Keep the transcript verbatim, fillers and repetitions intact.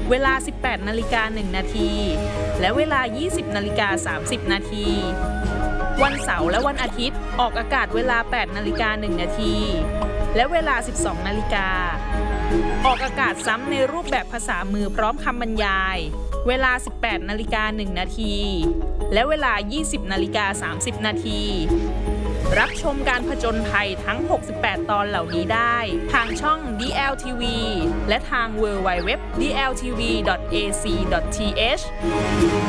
เวลา สิบแปดนาฬิกาหนึ่งนาทีและเวลา ยี่สิบนาฬิกาสามสิบนาทีวันเสาร์และวันอาทิตย์ออกอากาศเวลา แปดนาฬิกาหนึ่งนาทีและเวลา สิบสองนาฬิกาออกอากาศซ้ำในรูปแบบภาษามือพร้อมคำบรรยายเวลา สิบแปดนาฬิกาหนึ่งนาทีและเวลา ยี่สิบนาฬิกาสามสิบนาทีรับชมการผจญภัยทั้ง หกสิบแปด ตอนเหล่านี้ได้ทางช่อง ดี แอล ที วี และทาง ดับเบิลยู ดับเบิลยู ดับเบิลยู ดอท ดี แอล ที วี ดอท เอ ซี ดอท ที เอช